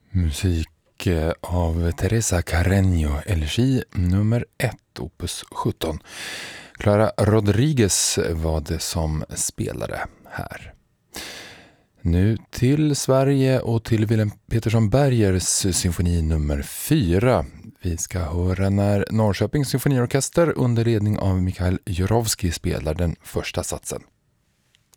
Musik av Teresa Carreño, Elegi nummer 1, opus 17. Clara Rodriguez var det som spelade här. Nu till Sverige och till Willem Petersson Bergers symfoni nummer 4. Vi ska höra när Norrköpings symfoniorkester under ledning av Mikhail Jurovskij spelar den första satsen.